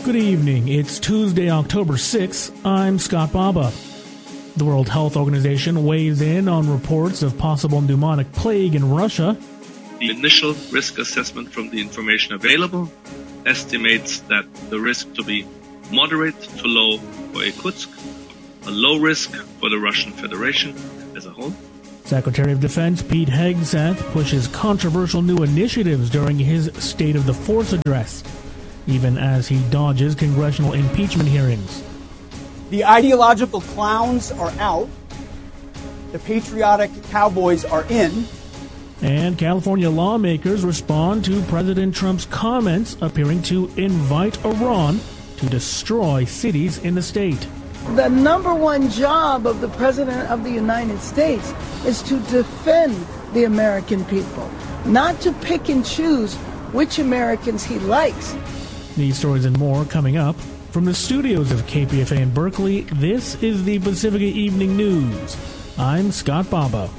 Good evening. It's Tuesday, October 6th. I'm Scott Baba. The World Health Organization weighs in on reports of possible pneumonic plague in Russia. The initial risk assessment from the information available estimates that the risk to be moderate to low for Irkutsk, a low risk for the Russian Federation as a whole. Secretary of Defense Pete Hegseth pushes controversial new initiatives during his State of the Force address, even as he dodges congressional impeachment hearings. The ideological clowns are out. The patriotic cowboys are in. And California lawmakers respond to President Trump's comments appearing to invite Iran to destroy cities in the state. The number one job of the President of the United States is to defend the American people, not to pick and choose which Americans he likes. These stories and more coming up. From the studios of KPFA in Berkeley, this is the Pacifica Evening News. I'm Scott Baba.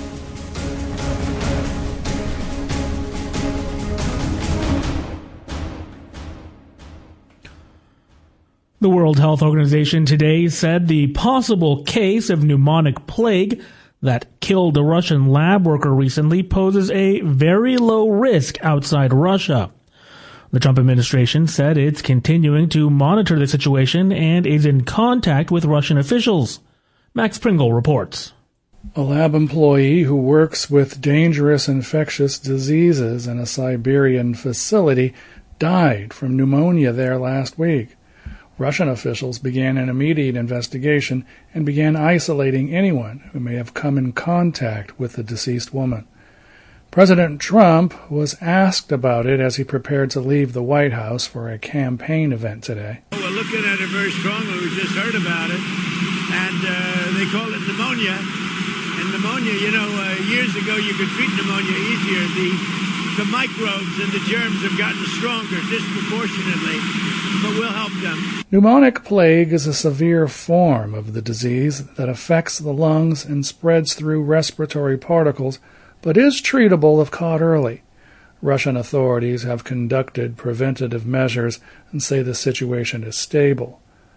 The World Health Organization today said the possible case of pneumonic plague that killed a Russian lab worker recently poses a very low risk outside Russia. The Trump administration said it's continuing to monitor the situation and is in contact with Russian officials. Max Pringle reports. A lab employee who works with dangerous infectious diseases in a Siberian facility died from pneumonia there last week. Russian officials began an immediate investigation and began isolating anyone who may have come in contact with the deceased woman. President Trump was asked about it as he prepared to leave the White House for a campaign event today. We're looking at it very strongly. We just heard about it, and they call it pneumonia. And pneumonia, years ago you could treat pneumonia easier. The microbes and the germs have gotten stronger disproportionately, but we'll help them. Pneumonic plague is a severe form of the disease that affects the lungs and spreads through respiratory particles, but is treatable if caught early. Russian authorities have conducted preventative measures and say the situation is stable.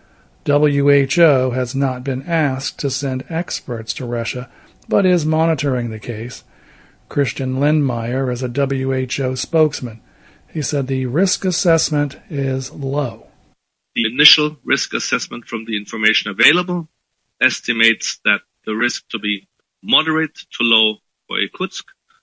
WHO has not been asked to send experts to Russia, but is monitoring the case. Christian Lindmeier is a WHO spokesman. He said the risk assessment is low. The initial risk assessment from the information available estimates that the risk to be moderate to low for Irkutsk,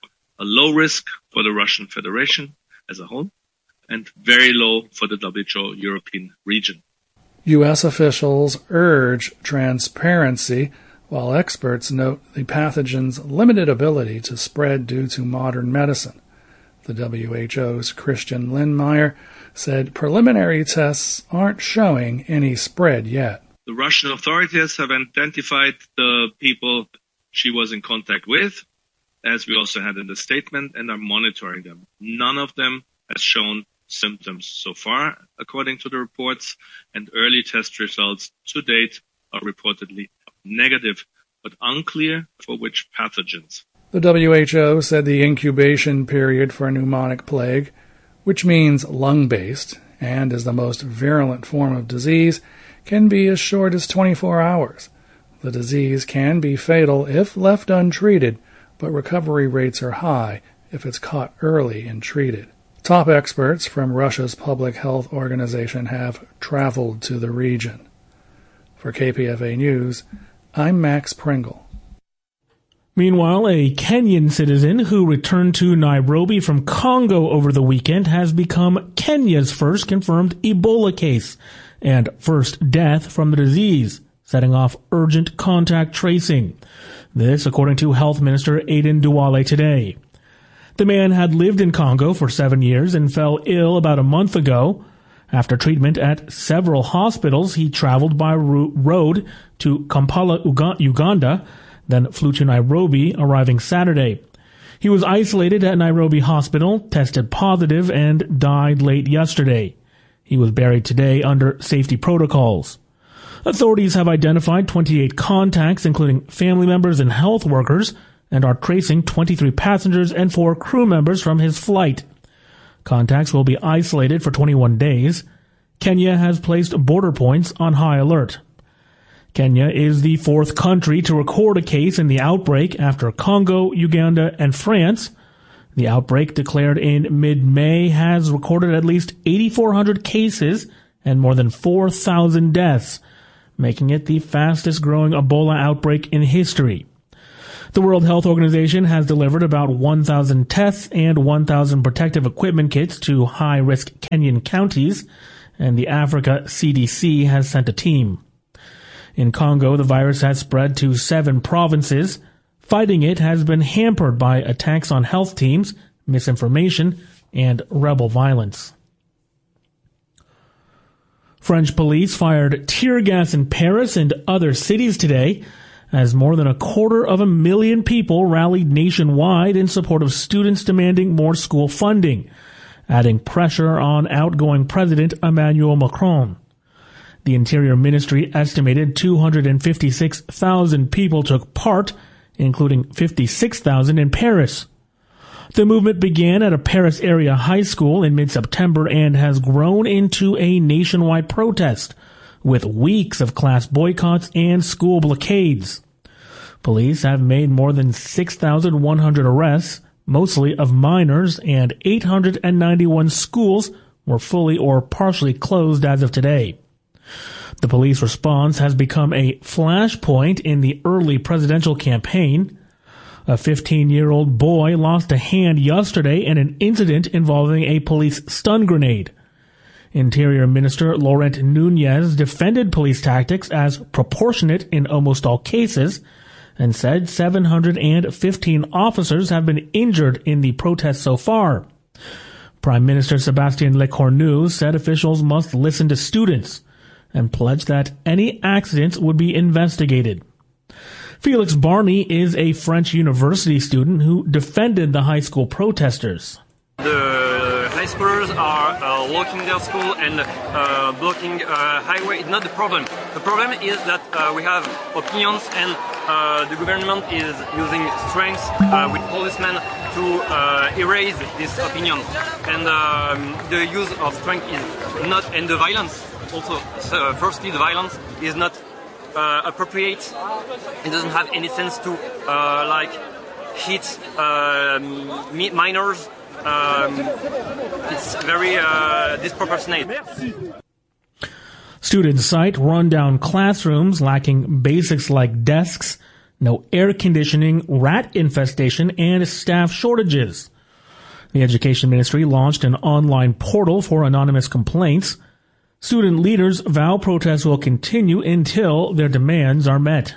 a low risk for the Russian Federation as a whole, and very low for the WHO European region. U.S. officials urge transparency, while experts note the pathogen's limited ability to spread due to modern medicine. The WHO's Christian Lindmeier said preliminary tests aren't showing any spread yet. The Russian authorities have identified the people she was in contact with, as we also had in the statement, and are monitoring them. None of them has shown symptoms so far, according to the reports, and early test results to date are reportedly negative, but unclear for which pathogens. The WHO said the incubation period for pneumonic plague, which means lung-based and is the most virulent form of disease, can be as short as 24 hours. The disease can be fatal if left untreated, but recovery rates are high if it's caught early and treated. Top experts from Russia's public health organization have traveled to the region. For KPFA News, I'm Max Pringle. Meanwhile, a Kenyan citizen who returned to Nairobi from Congo over the weekend has become Kenya's first confirmed Ebola case and first death from the disease, setting off urgent contact tracing. This, according to Health Minister Aden Duale today. The man had lived in Congo for 7 years and fell ill about a month ago. After treatment at several hospitals, he traveled by road to Kampala, Uganda, then flew to Nairobi, arriving Saturday. He was isolated at Nairobi Hospital, tested positive, and died late yesterday. He was buried today under safety protocols. Authorities have identified 28 contacts, including family members and health workers, and are tracing 23 passengers and 4 crew members from his flight. Contacts will be isolated for 21 days. Kenya has placed border points on high alert. Kenya is the fourth country to record a case in the outbreak after Congo, Uganda, and France. The outbreak, declared in mid-May, has recorded at least 8,400 cases and more than 4,000 deaths, making it the fastest-growing Ebola outbreak in history. The World Health Organization has delivered about 1,000 tests and 1,000 protective equipment kits to high-risk Kenyan counties, and the Africa CDC has sent a team. In Congo, the virus has spread to 7 provinces. Fighting it has been hampered by attacks on health teams, misinformation, and rebel violence. French police fired tear gas in Paris and other cities today as more than 250,000 people rallied nationwide in support of students demanding more school funding, adding pressure on outgoing President Emmanuel Macron. The Interior Ministry estimated 256,000 people took part, including 56,000 in Paris. The movement began at a Paris area high school in mid-September and has grown into a nationwide protest, with weeks of class boycotts and school blockades. Police have made more than 6,100 arrests, mostly of minors, and 891 schools were fully or partially closed as of today. The police response has become a flashpoint in the early presidential campaign. A 15-year-old boy lost a hand yesterday in an incident involving a police stun grenade. Interior Minister Laurent Nunez defended police tactics as proportionate in almost all cases and said 715 officers have been injured in the protests so far. Prime Minister Sébastien Lecornu said officials must listen to students and pledged that any accidents would be investigated. Felix Barney is a French university student who defended the high school protesters. The high schoolers are locking their school and blocking highway. It's not the problem. The problem is that we have opinions and the government is using strength with policemen to erase this opinion. And the use of strength is not, and the violence also. Firstly, the violence is not appropriate. It doesn't have any sense to hit minors. It's very disproportionate. Students cite rundown classrooms lacking basics like desks, no air conditioning, rat infestation, and staff shortages. The Education Ministry launched an online portal for anonymous complaints. Student leaders vow protests will continue until their demands are met.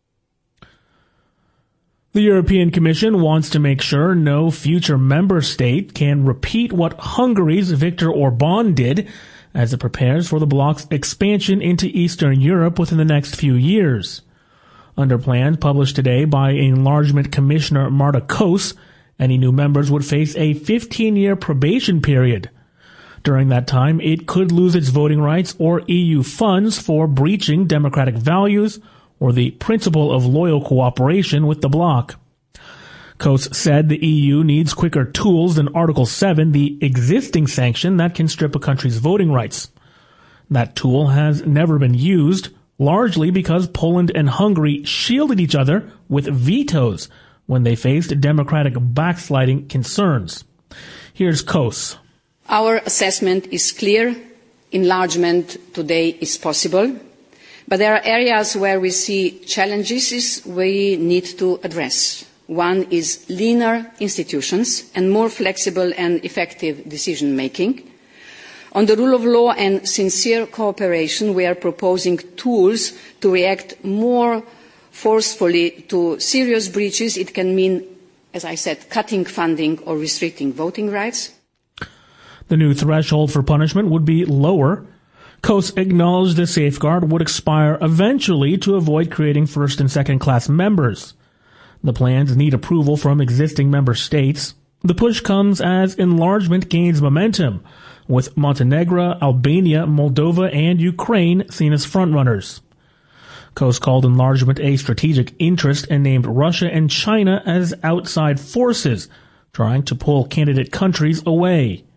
The European Commission wants to make sure no future member state can repeat what Hungary's Viktor Orbán did as it prepares for the bloc's expansion into Eastern Europe within the next few years. Under plans published today by Enlargement Commissioner Marta Kos, any new members would face a 15-year probation period. During that time, it could lose its voting rights or EU funds for breaching democratic values or the principle of loyal cooperation with the bloc. Kos said the EU needs quicker tools than Article 7, the existing sanction that can strip a country's voting rights. That tool has never been used, largely because Poland and Hungary shielded each other with vetoes when they faced democratic backsliding concerns. Here's Kos. Our assessment is clear. Enlargement today is possible. But there are areas where we see challenges we need to address. One is leaner institutions and more flexible and effective decision-making. On the rule of law and sincere cooperation, we are proposing tools to react more forcefully to serious breaches. It can mean, as I said, cutting funding or restricting voting rights. The new threshold for punishment would be lower. Kos acknowledged the safeguard would expire eventually to avoid creating first and second class members. The plans need approval from existing member states. The push comes as enlargement gains momentum, with Montenegro, Albania, Moldova, and Ukraine seen as frontrunners. Kos called enlargement a strategic interest and named Russia and China as outside forces, trying to pull candidate countries away.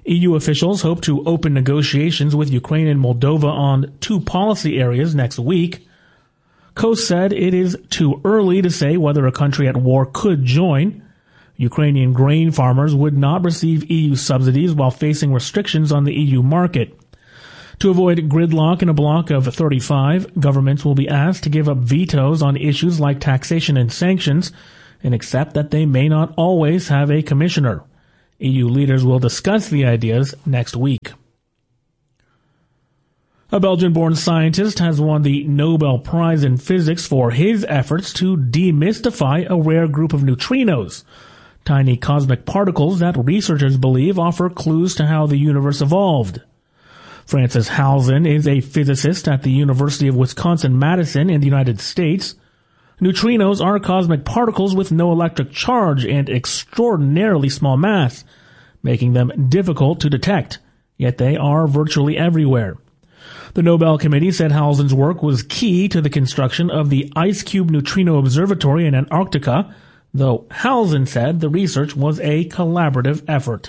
EU officials hope to open negotiations with Ukraine and Moldova on 2 policy areas next week. Coase said it is too early to say whether a country at war could join. Ukrainian grain farmers would not receive EU subsidies while facing restrictions on the EU market. To avoid gridlock in a bloc of 35, governments will be asked to give up vetoes on issues like taxation and sanctions and accept that they may not always have a commissioner. EU leaders will discuss the ideas next week. A Belgian-born scientist has won the Nobel Prize in Physics for his efforts to demystify a rare group of neutrinos, tiny cosmic particles that researchers believe offer clues to how the universe evolved. Francis Halzen is a physicist at the University of Wisconsin-Madison in the United States. Neutrinos are cosmic particles with no electric charge and extraordinarily small mass, making them difficult to detect, yet they are virtually everywhere. The Nobel Committee said Halzen's work was key to the construction of the IceCube Neutrino Observatory in Antarctica, though Halzen said the research was a collaborative effort.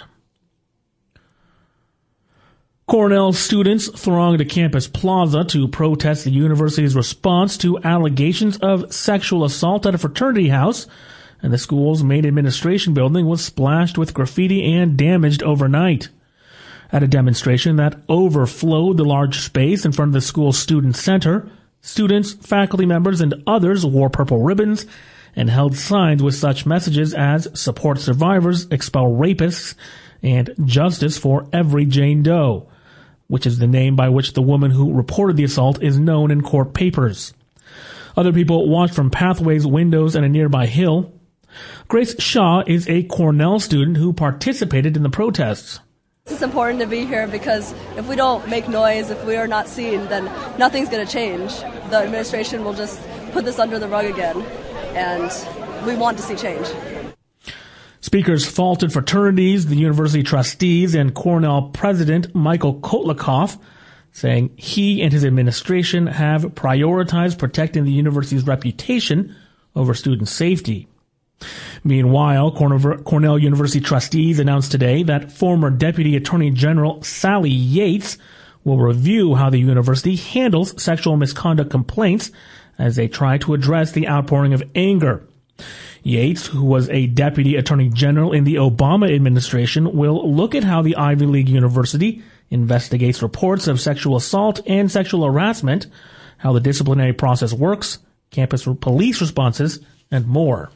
Cornell students thronged a campus plaza to protest the university's response to allegations of sexual assault at a fraternity house, and the school's main administration building was splashed with graffiti and damaged overnight. At a demonstration that overflowed the large space in front of the school's student center, students, faculty members, and others wore purple ribbons and held signs with such messages as "Support survivors, expel rapists," and "Justice for every Jane Doe," which is the name by which the woman who reported the assault is known in court papers. Other people watched from pathways, windows, and a nearby hill. Grace Shaw is a Cornell student who participated in the protests. It's important to be here because if we don't make noise, if we are not seen, then nothing's going to change. The administration will just put this under the rug again, and we want to see change. Speakers faulted fraternities, the university trustees, and Cornell president Michael Kotlikoff, saying he and his administration have prioritized protecting the university's reputation over student safety. Meanwhile, Cornell University trustees announced today that former Deputy Attorney General Sally Yates will review how the university handles sexual misconduct complaints as they try to address the outpouring of anger. Yates, who was a Deputy Attorney General in the Obama administration, will look at how the Ivy League university investigates reports of sexual assault and sexual harassment, how the disciplinary process works, campus police responses, and more.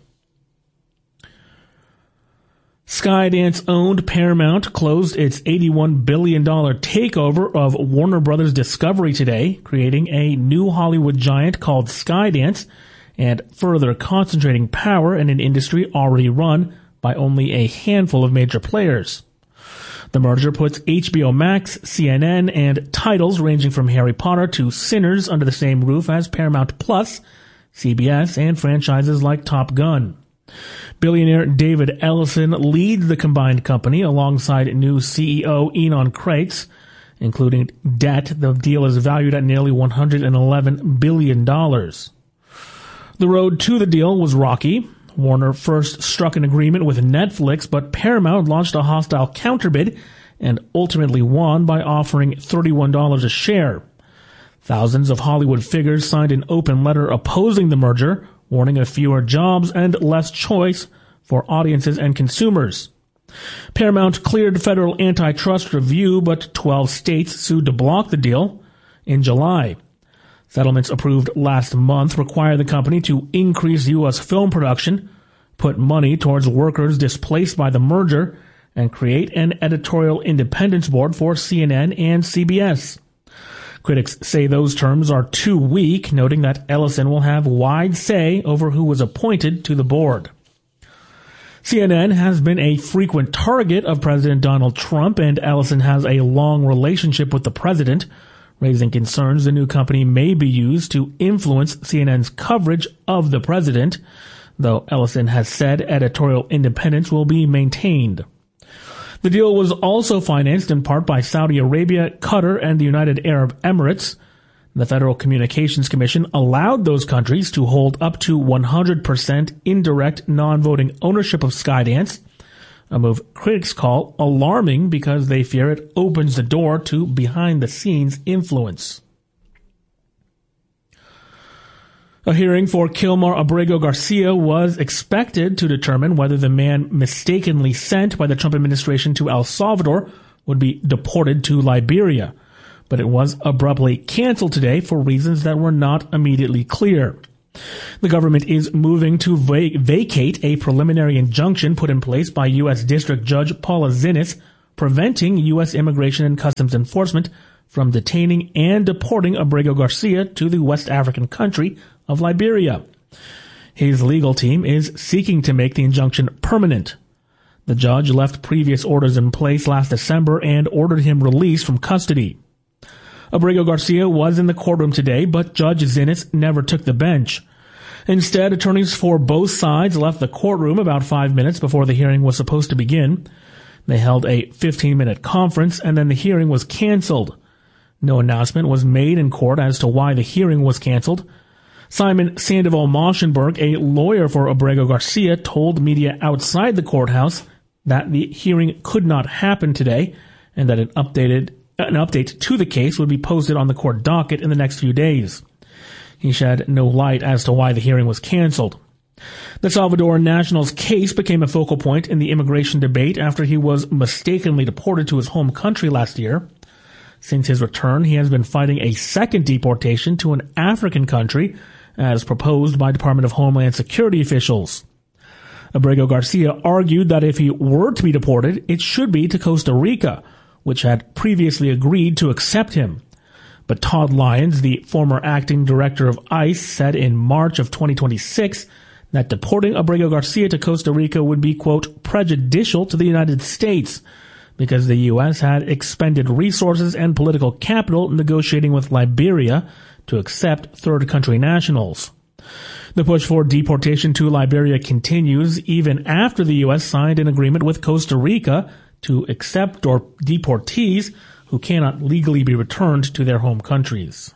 Skydance-owned Paramount closed its $81 billion takeover of Warner Brothers Discovery today, creating a new Hollywood giant called Skydance and further concentrating power in an industry already run by only a handful of major players. The merger puts HBO Max, CNN, and titles ranging from Harry Potter to Sinners under the same roof as Paramount Plus, CBS, and franchises like Top Gun. Billionaire David Ellison leads the combined company alongside new CEO Enon Kreitz. Including debt, the deal is valued at nearly $111 billion. The road to the deal was rocky. Warner first struck an agreement with Netflix, but Paramount launched a hostile counterbid and ultimately won by offering $31 a share. Thousands of Hollywood figures signed an open letter opposing the merger, warning of fewer jobs and less choice for audiences and consumers. Paramount cleared federal antitrust review, but 12 states sued to block the deal in July. Settlements approved last month require the company to increase U.S. film production, put money towards workers displaced by the merger, and create an editorial independence board for CNN and CBS. Critics say those terms are too weak, noting that Ellison will have wide say over who was appointed to the board. CNN has been a frequent target of President Donald Trump, and Ellison has a long relationship with the president, raising concerns the new company may be used to influence CNN's coverage of the president, though Ellison has said editorial independence will be maintained. The deal was also financed in part by Saudi Arabia, Qatar, and the United Arab Emirates. The Federal Communications Commission allowed those countries to hold up to 100% indirect non-voting ownership of Skydance. a move critics call alarming because they fear it opens the door to behind-the-scenes influence. A hearing for Kilmar Abrego Garcia was expected to determine whether the man mistakenly sent by the Trump administration to El Salvador would be deported to Liberia, but it was abruptly canceled today for reasons that were not immediately clear. The government is moving to vacate a preliminary injunction put in place by U.S. District Judge Paula Zinnes, preventing U.S. Immigration and Customs Enforcement from detaining and deporting Abrego Garcia to the West African country of Liberia. His legal team is seeking to make the injunction permanent. The judge left previous orders in place last December and ordered him released from custody. Abrego Garcia was in the courtroom today, but Judge Zinnes never took the bench. Instead, attorneys for both sides left the courtroom about 5 minutes before the hearing was supposed to begin. They held a 15-minute conference, and then the hearing was canceled. No announcement was made in court as to why the hearing was canceled. Simon Sandoval-Moschenberg, a lawyer for Abrego Garcia, told media outside the courthouse that the hearing could not happen today and that an update to the case would be posted on the court docket in the next few days. He shed no light as to why the hearing was canceled. The Salvadoran national's case became a focal point in the immigration debate after he was mistakenly deported to his home country last year. Since his return, he has been fighting a second deportation to an African country, as proposed by Department of Homeland Security officials. Abrego Garcia argued that if he were to be deported, it should be to Costa Rica, which had previously agreed to accept him. But Todd Lyons, the former acting director of ICE, said in March of 2026 that deporting Abrego Garcia to Costa Rica would be, quote, prejudicial to the United States because the U.S. had expended resources and political capital negotiating with Liberia to accept third country nationals. The push for deportation to Liberia continues even after the U.S. signed an agreement with Costa Rica to accept deportees who cannot legally be returned to their home countries.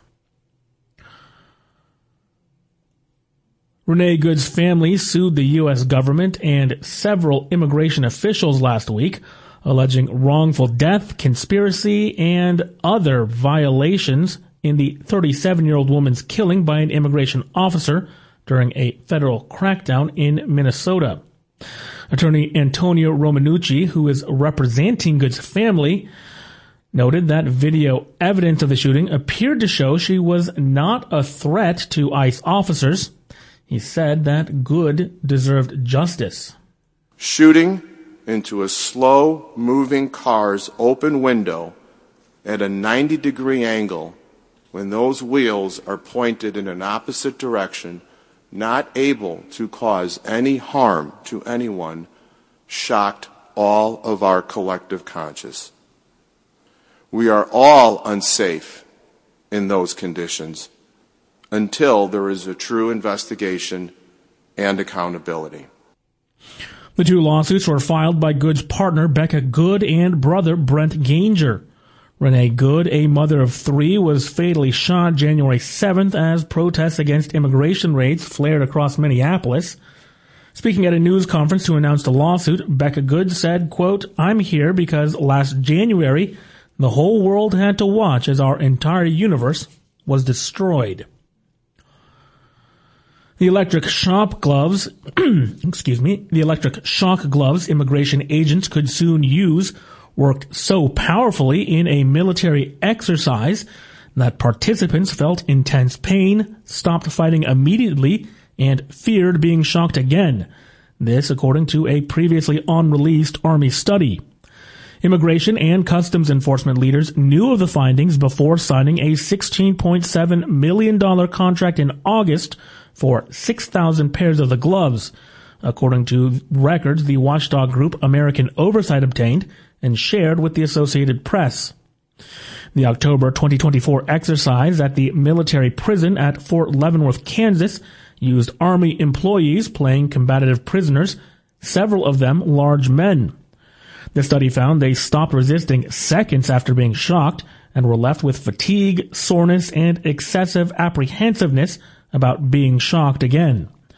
Renee Good's family sued the U.S. government and several immigration officials last week, alleging wrongful death, conspiracy, and other violations in the 37-year-old woman's killing by an immigration officer during a federal crackdown in Minnesota. Attorney Antonio Romanucci, who is representing Good's family, noted that video evidence of the shooting appeared to show she was not a threat to ICE officers. He said that Good deserved justice. Shooting into a slow-moving car's open window at a 90-degree angle when those wheels are pointed in an opposite direction, not able to cause any harm to anyone, shocked all of our collective conscience. We are all unsafe in those conditions until there is a true investigation and accountability. The two lawsuits were filed by Good's partner, Becca Good, and brother, Brent Ganger. Renee Good, a mother of three, was fatally shot January 7th as protests against immigration raids flared across Minneapolis. Speaking at a news conference to announce the lawsuit, Becca Good said, quote, "I'm here because last January, the whole world had to watch as our entire universe was destroyed." The electric shock gloves, the electric shock gloves immigration agents could soon use worked so powerfully in a military exercise that participants felt intense pain, stopped fighting immediately, and feared being shocked again. This, according to a previously unreleased Army study. Immigration and Customs Enforcement leaders knew of the findings before signing a $16.7 million contract in August for 6,000 pairs of the gloves, according to records the watchdog group American Oversight obtained and shared with the Associated Press. The October 2024 exercise at the military prison at Fort Leavenworth, Kansas, used Army employees playing combative prisoners, several of them large men. The study found they stopped resisting seconds after being shocked and were left with fatigue, soreness, and excessive apprehensiveness about being shocked again.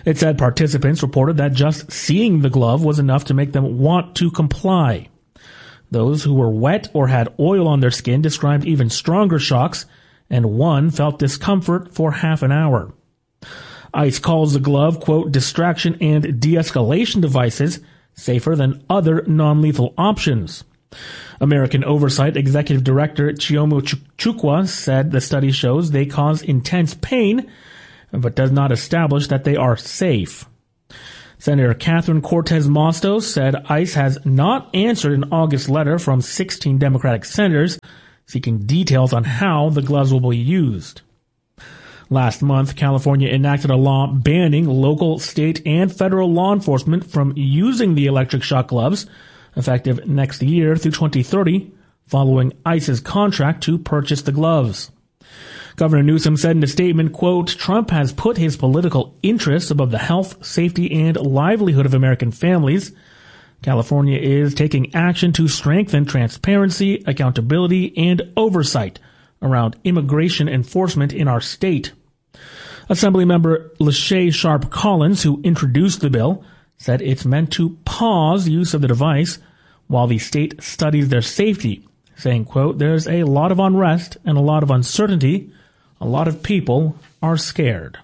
It said participants reported that just seeing the glove was enough to make them want to comply. Those who were wet or had oil on their skin described even stronger shocks, and one felt discomfort for half an hour. ICE calls the glove, quote, distraction and de-escalation devices safer than other non-lethal options. American Oversight Executive Director Chioma Chukwu said the study shows they cause intense pain, but does not establish that they are safe. Senator Catherine Cortez Masto said ICE has not answered an August letter from 16 Democratic senators seeking details on how the gloves will be used. Last month, California enacted a law banning local, state, and federal law enforcement from using the electric shock gloves, effective next year through 2030, following ICE's contract to purchase the gloves. Governor Newsom said in a statement, quote, Trump has put his political interests above the health, safety, and livelihood of American families. California is taking action to strengthen transparency, accountability, and oversight around immigration enforcement in our state. Assemblymember Lachey Sharp Collins, who introduced the bill, said it's meant to pause use of the device while the state studies their safety, saying, quote, there's a lot of unrest and a lot of uncertainty. A lot of people are scared.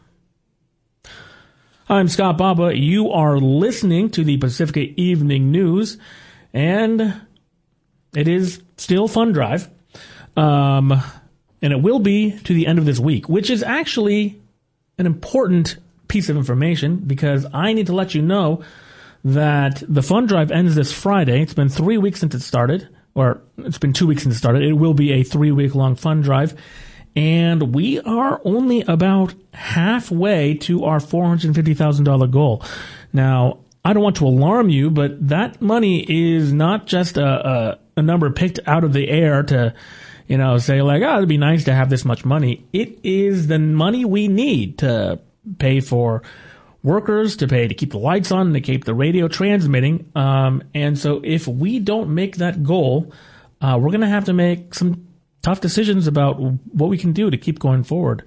I'm Scott Baba. You are listening to the Pacifica Evening News, and it is still Fund Drive. And it will be to the end of this week, which is actually an important piece of information because I need to let you know that the Fund Drive ends this Friday. It's been 3 weeks since it started, or it's been 2 weeks since it started. It will be a 3-week-long Fund Drive. And we are only about halfway to our $450,000 goal. Now, I don't want to alarm you, but that money is not just a number picked out of the air to, say like, it'd be nice to have this much money. It is the money we need to pay for workers, to keep the lights on, to keep the radio transmitting. And so if we don't make that goal, we're going to have to make some tough decisions about what we can do to keep going forward.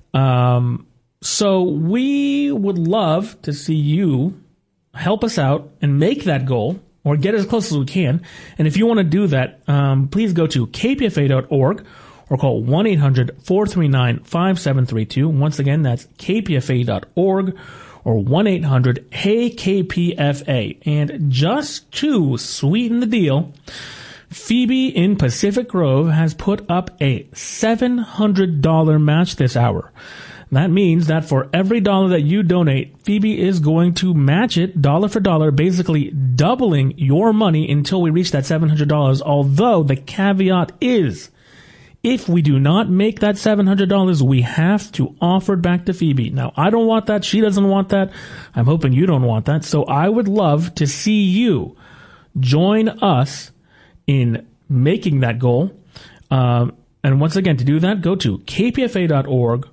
So we would love to see you help us out and make that goal or get as close as we can. And if you want to do that, please go to kpfa.org or call 1-800-439-5732. Once again, that's kpfa.org or 1-800-HEY-KPFA. And just to sweeten the deal, Phoebe in Pacific Grove has put up a $700 match this hour. That means that for every dollar that you donate, Phoebe is going to match it dollar for dollar, basically doubling your money until we reach that $700. Although the caveat is, if we do not make that $700, we have to offer it back to Phoebe. Now, I don't want that. She doesn't want that. I'm hoping you don't want that. So I would love to see you join us in making that goal. And once again, to do that, go to kpfa.org,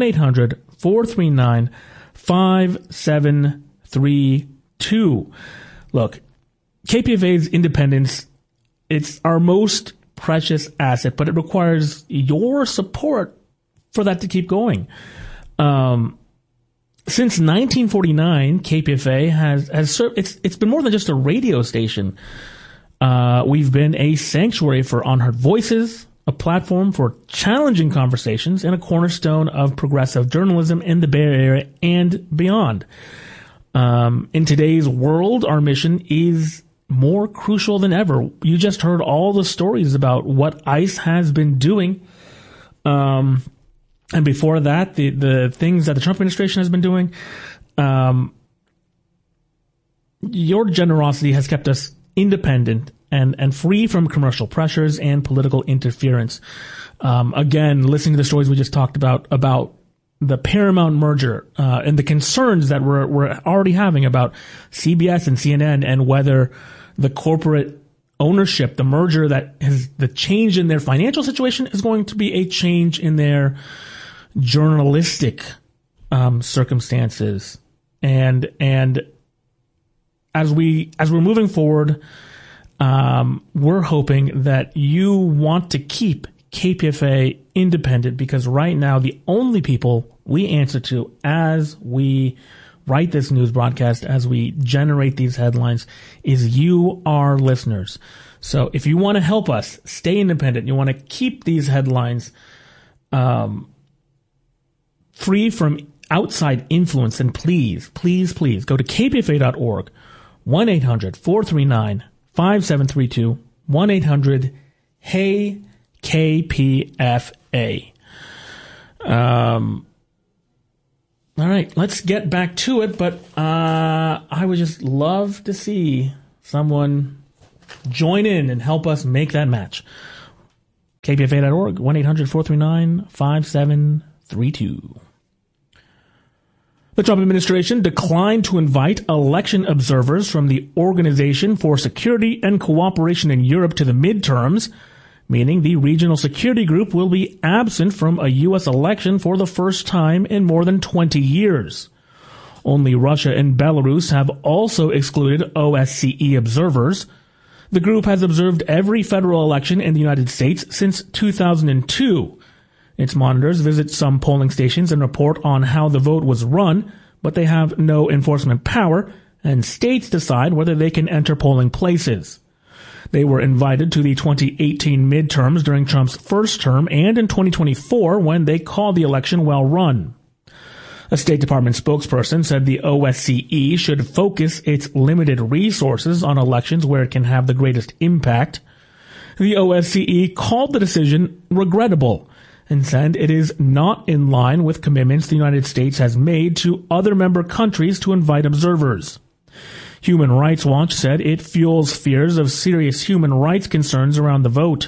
1-800-439-5732. Look, KPFA's independence, it's our most precious asset, but it requires your support for that to keep going. Since 1949, KPFA has served, it's been more than just a radio station. We've been a sanctuary for unheard voices, a platform for challenging conversations, and a cornerstone of progressive journalism in the Bay Area and beyond. In today's world, our mission is more crucial than ever. You just heard all the stories about what ICE has been doing. And before that, the things that the Trump administration has been doing. Your generosity has kept us independent and free from commercial pressures and political interference. Again, listening to the stories we just talked about the Paramount merger and the concerns that we're already having about CBS and CNN and whether the corporate ownership, the merger that has the change in their financial situation is going to be a change in their journalistic circumstances. And as we're moving forward, we're hoping that you want to keep KPFA independent, because right now the only people we answer to as we write this news broadcast, as we generate these headlines, is you, our listeners. So if you want to help us stay independent, you want to keep these headlines free from outside influence, then please go to kpfa.org, 1-800-439-5732, 1-800-HEY-KPFA. All right, let's get back to it, but I would just love to see someone join in and help us make that match. KPFA.org, 1-800-439-5732. The Trump administration declined to invite election observers from the Organization for Security and Cooperation in Europe to the midterms, meaning the regional security group will be absent from a U.S. election for the first time in more than 20 years. Only Russia and Belarus have also excluded OSCE observers. The group has observed every federal election in the United States since 2002. Its monitors visit some polling stations and report on how the vote was run, but they have no enforcement power, and states decide whether they can enter polling places. They were invited to the 2018 midterms during Trump's first term and in 2024 when they called the election well run. A State Department spokesperson said the OSCE should focus its limited resources on elections where it can have the greatest impact. The OSCE called the decision regrettable and said it is not in line with commitments the United States has made to other member countries to invite observers. Human Rights Watch said it fuels fears of serious human rights concerns around the vote.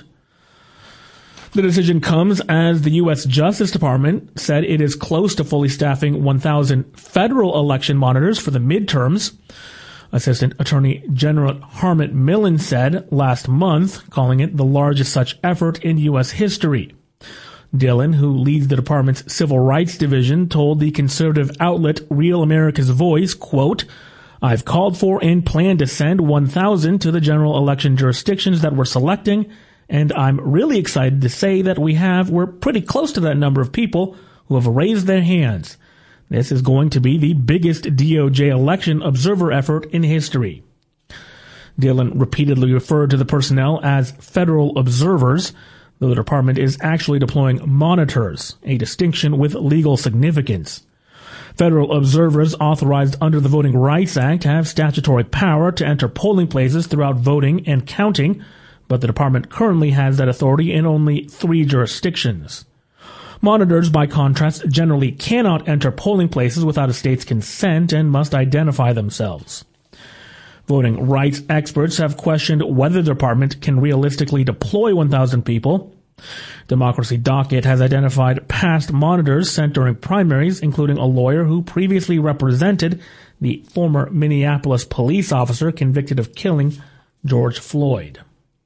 The decision comes as the U.S. Justice Department said it is close to fully staffing 1,000 federal election monitors for the midterms. Assistant Attorney General Harmit Millen said last month, calling it the largest such effort in U.S. history. Dillon, who leads the department's Civil Rights Division, told the conservative outlet Real America's Voice, quote, "I've called for and plan to send 1,000 to the general election jurisdictions that we're selecting, and I'm really excited to say that we're pretty close to that number of people who have raised their hands. This is going to be the biggest DOJ election observer effort in history." Dillon repeatedly referred to the personnel as federal observers, though the department is actually deploying monitors, a distinction with legal significance. Federal observers authorized under the Voting Rights Act have statutory power to enter polling places throughout voting and counting, but the department currently has that authority in only 3 jurisdictions. Monitors, by contrast, generally cannot enter polling places without a state's consent and must identify themselves. Voting rights experts have questioned whether the department can realistically deploy 1,000 people. Democracy Docket has identified past monitors sent during primaries, including a lawyer who previously represented the former Minneapolis police officer convicted of killing George Floyd.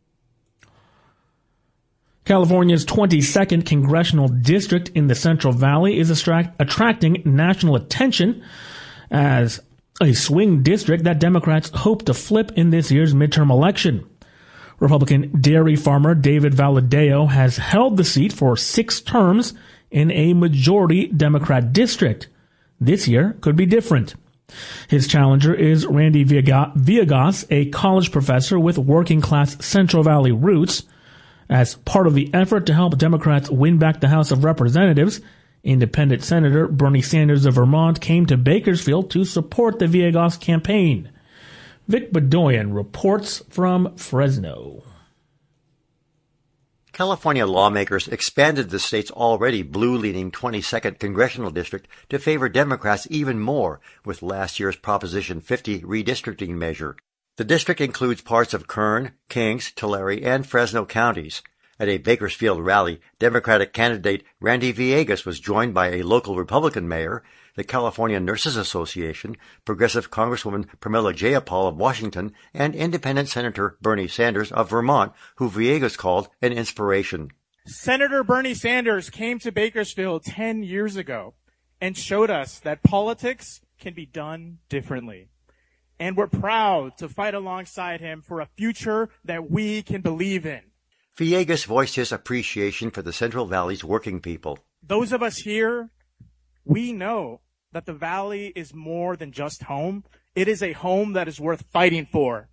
California's 22nd congressional district in the Central Valley is attracting national attention as a swing district that Democrats hope to flip in this year's midterm election. Republican dairy farmer David Valadao has held the seat for 6 terms in a majority Democrat district. This year could be different. His challenger is Randy Villegas, a college professor with working-class Central Valley roots. As part of the effort to help Democrats win back the House of Representatives, Independent Senator Bernie Sanders of Vermont came to Bakersfield to support the Villegas campaign. Vic Bedoyan reports from Fresno. California lawmakers expanded the state's already blue-leaning 22nd congressional district to favor Democrats even more with last year's Proposition 50 redistricting measure. The district includes parts of Kern, Kings, Tulare, and Fresno counties. At a Bakersfield rally, Democratic candidate Randy Villegas was joined by a local Republican mayor, the California Nurses Association, Progressive Congresswoman Pramila Jayapal of Washington, and Independent Senator Bernie Sanders of Vermont, who Villegas called an inspiration. Senator Bernie Sanders came to Bakersfield 10 years ago and showed us that politics can be done differently. And we're proud to fight alongside him for a future that we can believe in. Villegas voiced his appreciation for the Central Valley's working people. Those of us here, we know that the Valley is more than just home. It is a home that is worth fighting for.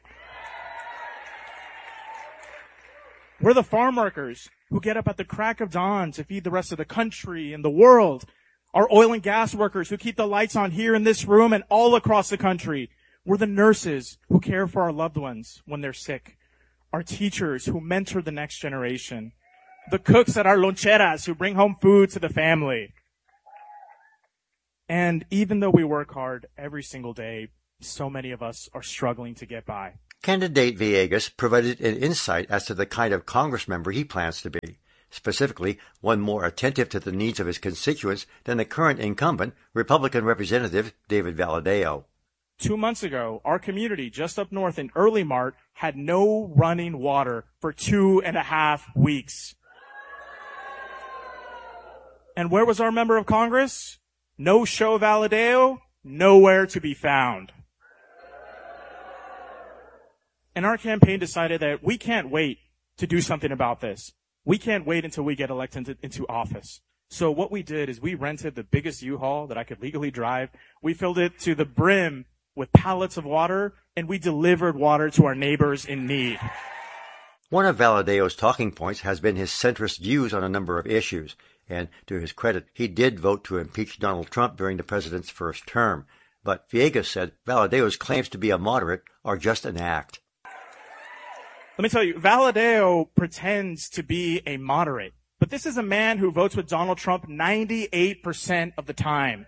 We're the farm workers who get up at the crack of dawn to feed the rest of the country and the world. Our oil and gas workers who keep the lights on here in this room and all across the country. We're the nurses who care for our loved ones when they're sick. Our teachers who mentor the next generation. The cooks at our loncheras who bring home food to the family. And even though we work hard every single day, so many of us are struggling to get by. Candidate Villegas provided an insight as to the kind of congressmember he plans to be, specifically one more attentive to the needs of his constituents than the current incumbent, Republican Representative David Valadao. 2 months ago, our community just up north in Early Mart had no running water for 2.5 weeks. And where was our member of Congress? No show Valadao, nowhere to be found. And our campaign decided that we can't wait to do something about this. We can't wait until we get elected into office. So what we did is we rented the biggest U-Haul that I could legally drive. We filled it to the brim with pallets of water, and we delivered water to our neighbors in need. One of Valadao's talking points has been his centrist views on a number of issues, and to his credit, he did vote to impeach Donald Trump during the president's first term. But Villegas said Valadao's claims to be a moderate are just an act. Let me tell you, Valadao pretends to be a moderate, but this is a man who votes with Donald Trump 98% of the time.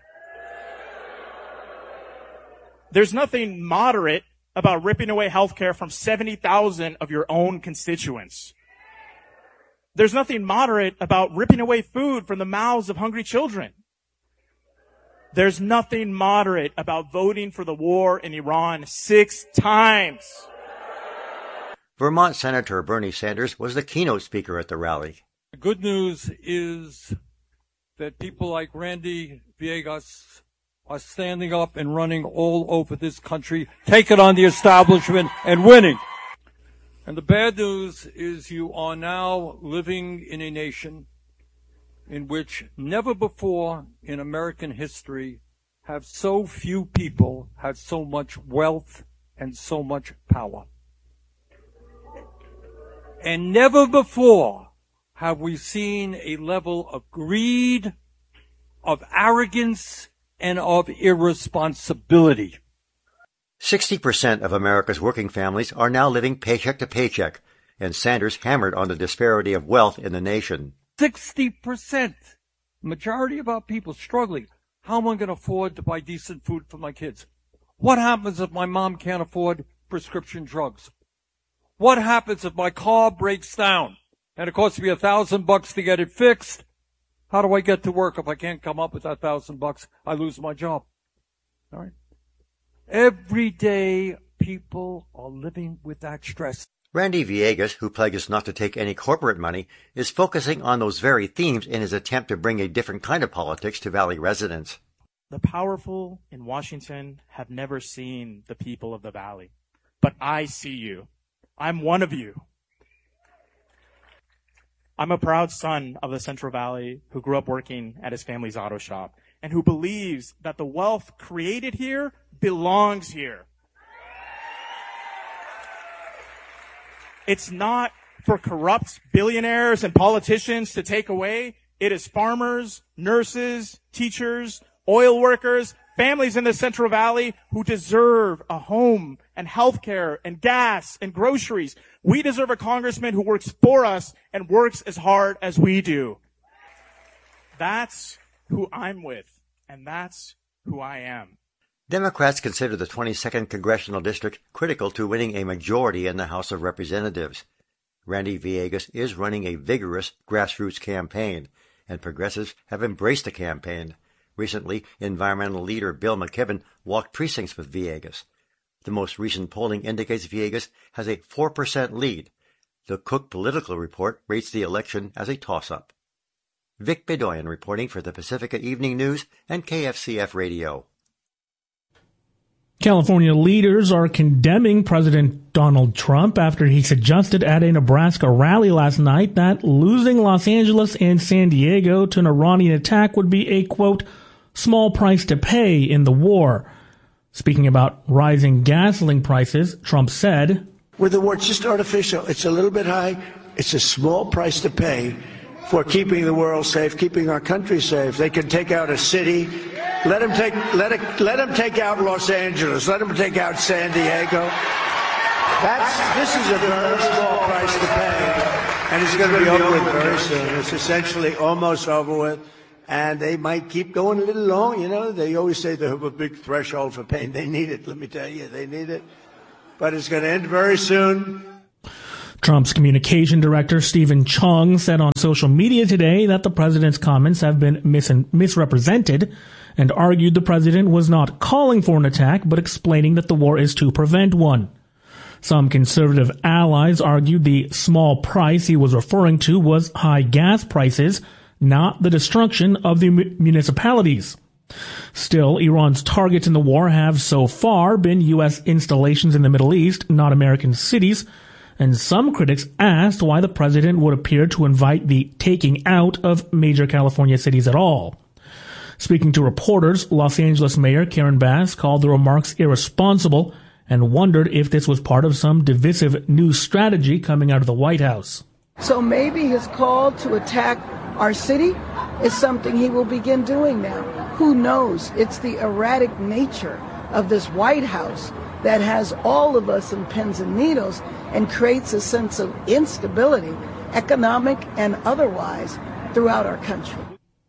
There's nothing moderate about ripping away health care from 70,000 of your own constituents. There's nothing moderate about ripping away food from the mouths of hungry children. There's nothing moderate about voting for the war in Iran 6 times. Vermont Senator Bernie Sanders was the keynote speaker at the rally. The good news is that people like Randy Villegas are standing up and running all over this country, taking on the establishment and winning. And the bad news is you are now living in a nation in which never before in American history have so few people had so much wealth and so much power. And never before have we seen a level of greed, of arrogance, and of irresponsibility. 60% of America's working families are now living paycheck to paycheck, and Sanders hammered on the disparity of wealth in the nation. 60%. Majority of our people struggling. How am I going to afford to buy decent food for my kids? What happens if my mom can't afford prescription drugs? What happens if my car breaks down and it costs me $1,000 to get it fixed? How do I get to work if I can't come up with that $1,000? I lose my job. All right. Every day, people are living with that stress. Randy Villegas, who pledges not to take any corporate money, is focusing on those very themes in his attempt to bring a different kind of politics to Valley residents. The powerful in Washington have never seen the people of the Valley. But I see you. I'm one of you. I'm a proud son of the Central Valley who grew up working at his family's auto shop and who believes that the wealth created here belongs here. It's not for corrupt billionaires and politicians to take away. It is farmers, nurses, teachers, oil workers, families in the Central Valley who deserve a home and health care and gas and groceries. We deserve a congressman who works for us and works as hard as we do. That's who I'm with, and that's who I am. Democrats consider the 22nd Congressional District critical to winning a majority in the House of Representatives. Randy Villegas is running a vigorous grassroots campaign, and progressives have embraced the campaign. Recently, environmental leader Bill McKibben walked precincts with Villegas. The most recent polling indicates Villegas has a 4% lead. The Cook Political Report rates the election as a toss-up. Vic Bedoyan reporting for the Pacifica Evening News and KFCF Radio. California leaders are condemning President Donald Trump after he suggested at a Nebraska rally last night that losing Los Angeles and San Diego to an Iranian attack would be a, quote, small price to pay in the war. Speaking about rising gasoline prices, Trump said, "With the war, it's just artificial. It's a little bit high. It's a small price to pay for keeping the world safe, keeping our country safe. They can take out a city. Let them take out Los Angeles. Let them take out San Diego. This is a very small price to pay, and it's going to be over with very soon. It's essentially almost over with, and they might keep going a little long. You know, they always say they have a big threshold for pain. They need it. Let me tell you, they need it. But it's going to end very soon." Trump's communication director, Stephen Chung, said on social media today that the president's comments have been misrepresented and argued the president was not calling for an attack but explaining that the war is to prevent one. Some conservative allies argued the small price he was referring to was high gas prices, not the destruction of the municipalities. Still, Iran's targets in the war have so far been U.S. installations in the Middle East, not American cities, and some critics asked why the president would appear to invite the taking out of major California cities at all. Speaking to reporters, Los Angeles Mayor Karen Bass called the remarks irresponsible and wondered if this was part of some divisive new strategy coming out of the White House. So maybe his call to attack our city is something he will begin doing now. Who knows? It's the erratic nature of this White House that has all of us in pins and needles and creates a sense of instability, economic and otherwise, throughout our country.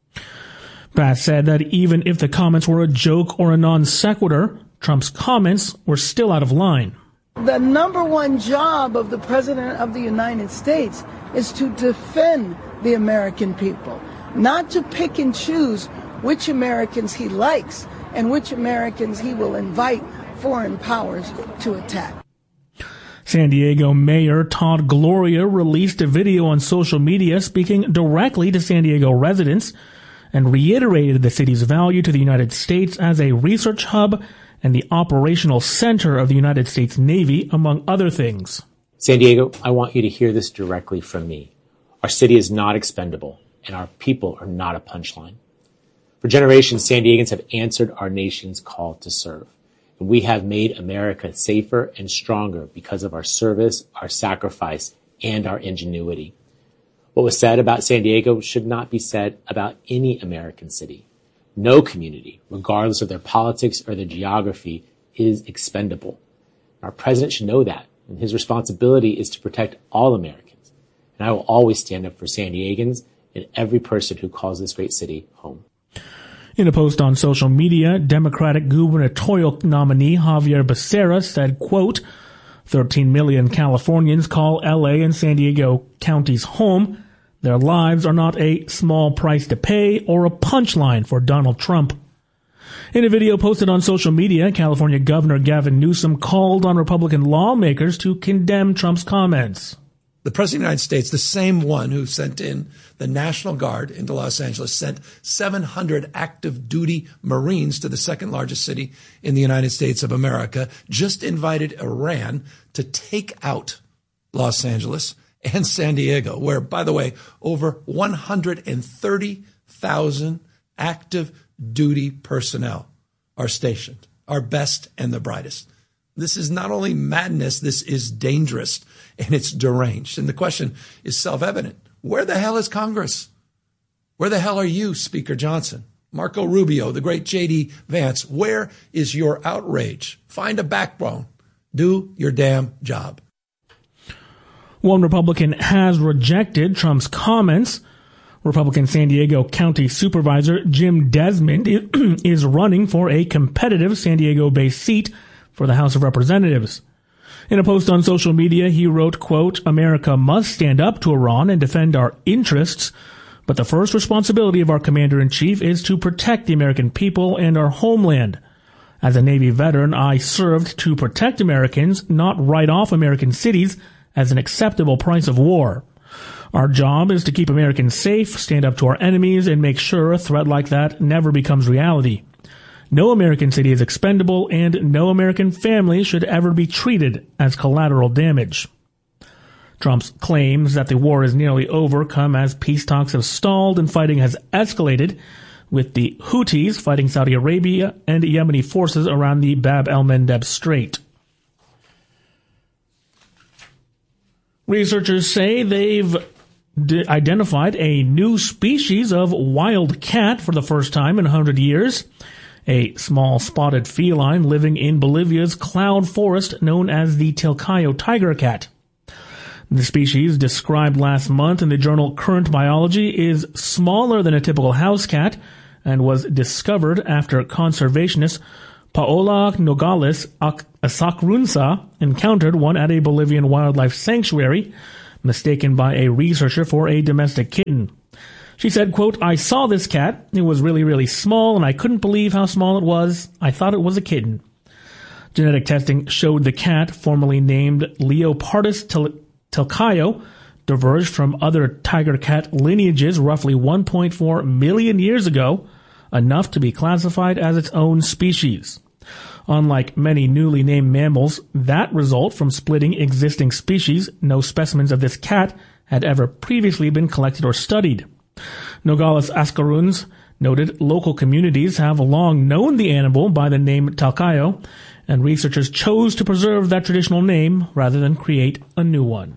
Bass said that even if the comments were a joke or a non sequitur, Trump's comments were still out of line. The number one job of the President of the United States is to defend the American people, not to pick and choose which Americans he likes and which Americans he will invite foreign powers to attack. San Diego Mayor Todd Gloria released a video on social media speaking directly to San Diego residents and reiterated the city's value to the United States as a research hub and the operational center of the United States Navy, among other things. San Diego, I want you to hear this directly from me. Our city is not expendable, and our people are not a punchline. For generations, San Diegans have answered our nation's call to serve. And we have made America safer and stronger because of our service, our sacrifice, and our ingenuity. What was said about San Diego should not be said about any American city. No community, regardless of their politics or their geography, is expendable. Our president should know that, and his responsibility is to protect all Americans. And I will always stand up for San Diegans and every person who calls this great city home. In a post on social media, Democratic gubernatorial nominee Javier Becerra said, quote, 13 million Californians call LA and San Diego counties home. Their lives are not a small price to pay or a punchline for Donald Trump. In a video posted on social media, California Governor Gavin Newsom called on Republican lawmakers to condemn Trump's comments. The President of the United States, the same one who sent in the National Guard into Los Angeles, sent 700 active duty Marines to the second largest city in the United States of America, just invited Iran to take out Los Angeles and San Diego, where, by the way, over 130,000 active duty personnel are stationed, our best and the brightest. This is not only madness, this is dangerous and it's deranged. And the question is self-evident. Where the hell is Congress? Where the hell are you, Speaker Johnson? Marco Rubio, the great J.D. Vance, where is your outrage? Find a backbone. Do your damn job. One Republican has rejected Trump's comments. Republican San Diego County Supervisor Jim Desmond is running for a competitive San Diego-based seat for the House of Representatives. In a post on social media, he wrote, quote, America must stand up to Iran and defend our interests, but the first responsibility of our commander-in-chief is to protect the American people and our homeland. As a Navy veteran, I served to protect Americans, not write off American cities as an acceptable price of war. Our job is to keep Americans safe, stand up to our enemies, and make sure a threat like that never becomes reality. No American city is expendable, and no American family should ever be treated as collateral damage. Trump's claims that the war is nearly over come as peace talks have stalled and fighting has escalated, with the Houthis fighting Saudi Arabia and Yemeni forces around the Bab el-Mandeb Strait. Researchers say they've identified a new species of wild cat for the first time in 100 years. A small spotted feline living in Bolivia's cloud forest known as the Tilcayo tiger cat. The species, described last month in the journal Current Biology, is smaller than a typical house cat and was discovered after conservationist Paola Nogales Asacrunza encountered one at a Bolivian wildlife sanctuary, mistaken by a researcher for a domestic kitten. She said, quote, "I saw this cat. It was really, really small, and I couldn't believe how small it was. I thought it was a kitten." Genetic testing showed the cat, formerly named Leopardus Tilcayo, diverged from other tiger cat lineages roughly 1.4 million years ago, enough to be classified as its own species. Unlike many newly named mammals that result from splitting existing species, no specimens of this cat had ever previously been collected or studied. Nogales Ascaruns noted local communities have long known the animal by the name Tilcayo, and researchers chose to preserve that traditional name rather than create a new one.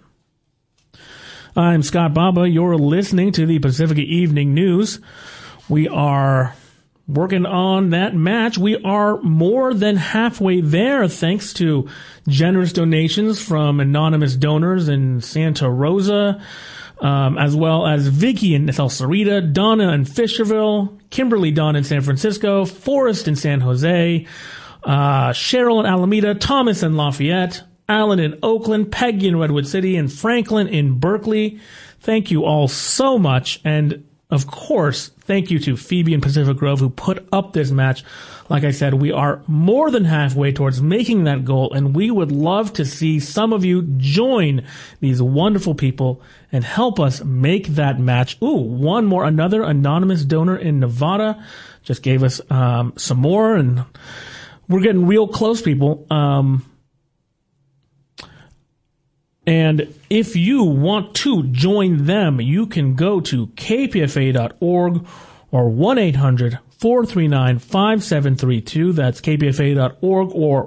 I'm Scott Baba. You're listening to the Pacifica Evening News. We are working on that match. We are more than halfway there thanks to generous donations from anonymous donors in Santa Rosa, as well as Vicky in El Cerrito, Donna in Fisherville, Kimberly Don in San Francisco, Forrest in San Jose, Cheryl in Alameda, Thomas in Lafayette, Alan in Oakland, Peggy in Redwood City, and Franklin in Berkeley. Thank you all so much. And of course, thank you to Phoebe in Pacific Grove who put up this match. Like I said, we are more than halfway towards making that goal, and we would love to see some of you join these wonderful people and help us make that match. Ooh, another anonymous donor in Nevada just gave us some more, and we're getting real close, people. And if you want to join them, you can go to kpfa.org or 1-800-439-5732. That's kpfa.org or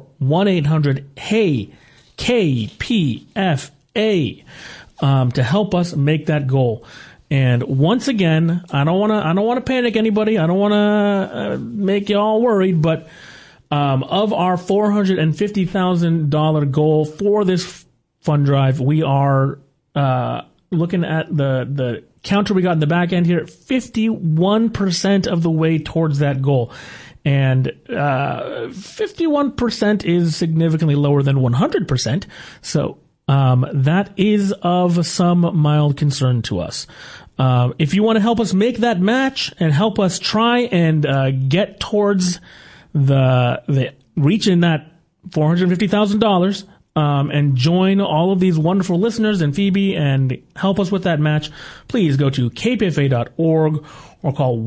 1-800-HEY-KPFA to help us make that goal. And once again, I don't want to panic anybody. I don't want to make you all worried, but of our $450,000 goal for this fund drive, we are looking at the counter we got in the back end here, 51% of the way towards that goal. And 51% is significantly lower than 100%. So that is of some mild concern to us. If you want to help us make that match and help us try and get towards the reaching that $450,000, and join all of these wonderful listeners and Phoebe and help us with that match, please go to kpfa.org or call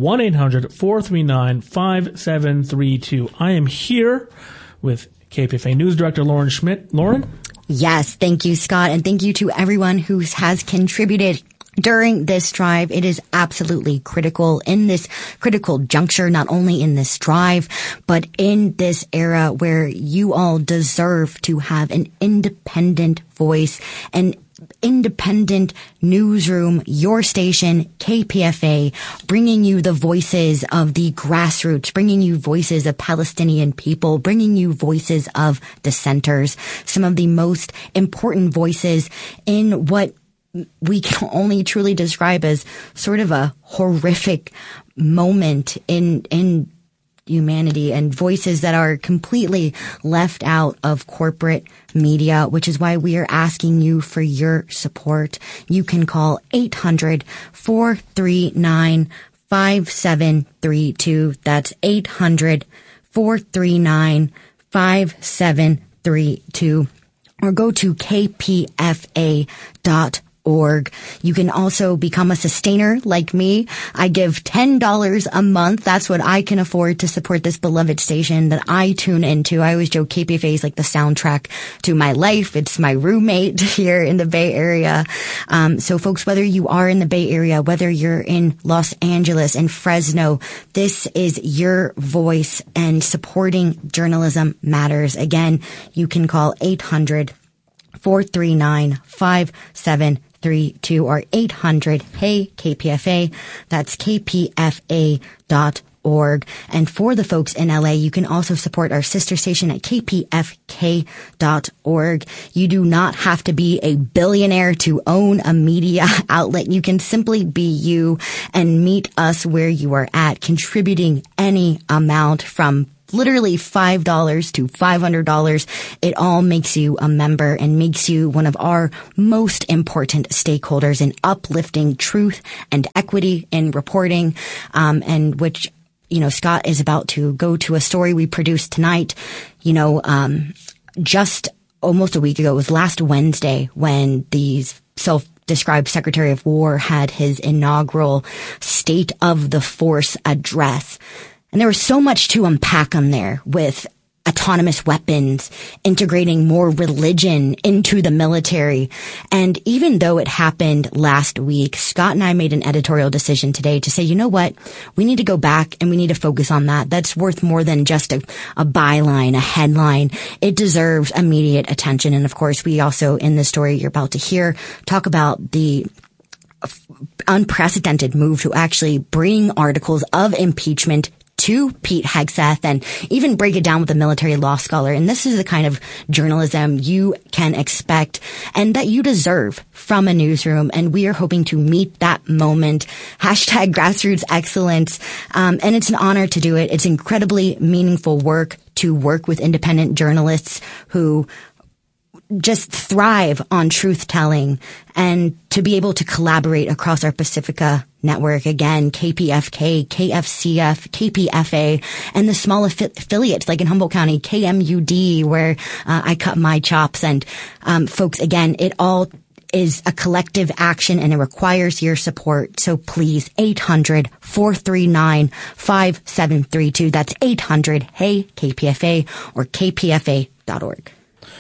1-800-439-5732. I am here with KPFA News Director Lauren Schmidt. Lauren? Yes, thank you, Scott, and thank you to everyone who has contributed during this drive. It is absolutely critical in this critical juncture, not only in this drive, but in this era where you all deserve to have an independent voice, an independent newsroom, your station, KPFA, bringing you the voices of the grassroots, bringing you voices of Palestinian people, bringing you voices of dissenters, some of the most important voices in what we can only truly describe as sort of a horrific moment in humanity, and voices that are completely left out of corporate media, which is why we are asking you for your support. You can call 800-439-5732. That's 800-439-5732. Or go to kpfa.org. Org. You can also become a sustainer like me. I give $10 a month. That's what I can afford to support this beloved station that I tune into. I always joke KPFA is like the soundtrack to my life. It's my roommate here in the Bay Area. So folks, whether you are in the Bay Area, whether you're in Los Angeles and Fresno, this is your voice, and supporting journalism matters. Again, you can call 800-439-5732 or 800-HEY-KPFA. That's kpfa.org. And for the folks in LA, you can also support our sister station at kpfk.org. You do not have to be a billionaire to own a media outlet. You can simply be you and meet us where you are at, contributing any amount from literally $5 to $500. It all makes you a member and makes you one of our most important stakeholders in uplifting truth and equity in reporting, and which, Scott is about to go to a story we produced tonight. Just almost a week ago, it was last Wednesday when the self-described Secretary of War had his inaugural State of the Force address. And there was so much to unpack on there, with autonomous weapons, integrating more religion into the military. And even though it happened last week, Scott and I made an editorial decision today to say, you know what? We need to go back and we need to focus on that. That's worth more than just a byline, a headline. It deserves immediate attention. And of course, we also, in the story you're about to hear, talk about the unprecedented move to actually bring articles of impeachment to Pete Hegseth and even break it down with a military law scholar. And this is the kind of journalism you can expect and that you deserve from a newsroom. And we are hoping to meet that moment. Hashtag grassroots excellence. And it's an honor to do it. It's incredibly meaningful work to work with independent journalists who just thrive on truth-telling, and to be able to collaborate across our Pacifica network. Again, KPFK, KFCF, KPFA, and the small affiliates like in Humboldt County, KMUD, where I cut my chops. And folks, again, it all is a collective action and it requires your support. So please, 800-439-5732. That's 800-HEY-KPFA or kpfa.org.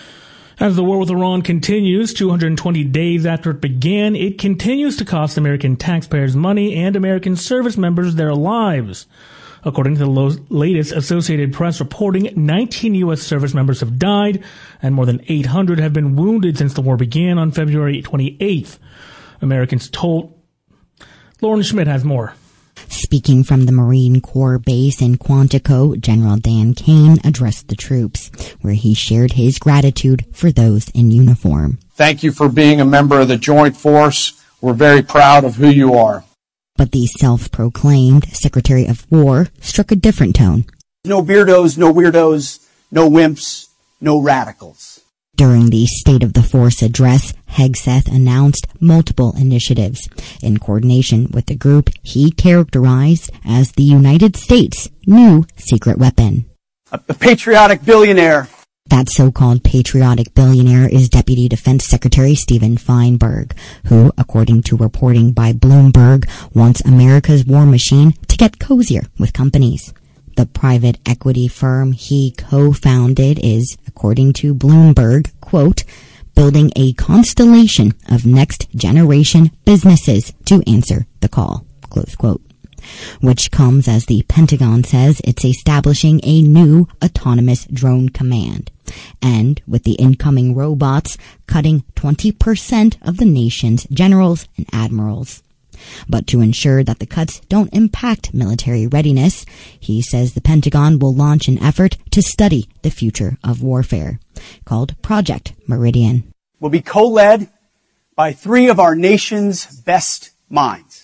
As the war with Iran continues, 220 days after it began, it continues to cost American taxpayers money and American service members their lives. According to the latest Associated Press reporting, 19 U.S. service members have died and more than 800 have been wounded since the war began on February 28th. Americans told... Lauren Schmidt has more. Speaking from the Marine Corps base in Quantico, General Dan Kane addressed the troops, where he shared his gratitude for those in uniform. Thank you for being a member of the Joint Force. We're very proud of who you are. But the self-proclaimed Secretary of War struck a different tone. No beardos, no weirdos, no wimps, no radicals. During the State of the Force address, Hegseth announced multiple initiatives in coordination with the group he characterized as the United States' new secret weapon. The patriotic billionaire. That so-called patriotic billionaire is Deputy Defense Secretary Stephen Feinberg, who, according to reporting by Bloomberg, wants America's war machine to get cozier with companies. The private equity firm he co-founded is, according to Bloomberg, quote, building a constellation of next-generation businesses to answer the call, close quote. Which comes as the Pentagon says it's establishing a new autonomous drone command. And with the incoming robots cutting 20% of the nation's generals and admirals. But to ensure that the cuts don't impact military readiness, he says the Pentagon will launch an effort to study the future of warfare, called Project Meridian. Will be co-led by three of our nation's best minds.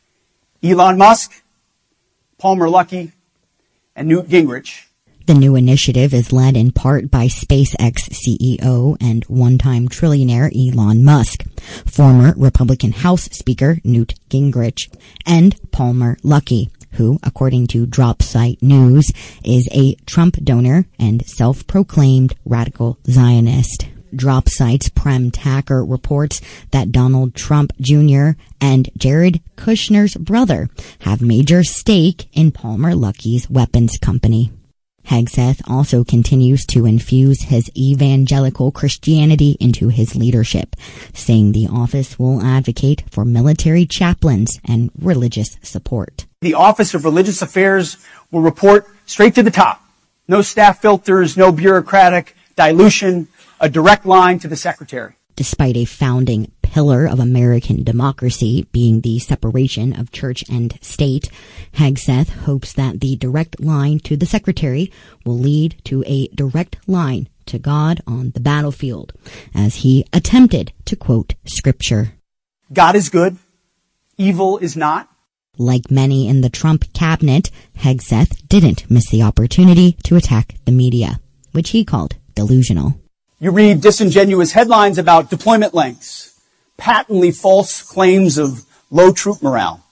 Elon Musk, Palmer Luckey, and Newt Gingrich. The new initiative is led in part by SpaceX CEO and one-time trillionaire Elon Musk, former Republican House Speaker Newt Gingrich, and Palmer Luckey, who, according to DropSite News, is a Trump donor and self-proclaimed radical Zionist. Drop Site's Prem Tacker reports that Donald Trump Jr. and Jared Kushner's brother have major stake in Palmer Luckey's weapons company. Hegseth also continues to infuse his evangelical Christianity into his leadership, saying the office will advocate for military chaplains and religious support. The Office of Religious Affairs will report straight to the top. No staff filters, no bureaucratic dilution, a direct line to the secretary. Despite a founding pillar of American democracy being the separation of church and state, Hegseth hopes that the direct line to the secretary will lead to a direct line to God on the battlefield, as he attempted to quote scripture. God is good, evil is not. Like many in the Trump cabinet, Hegseth didn't miss the opportunity to attack the media, which he called delusional. You read disingenuous headlines about deployment lengths, patently false claims of low troop morale.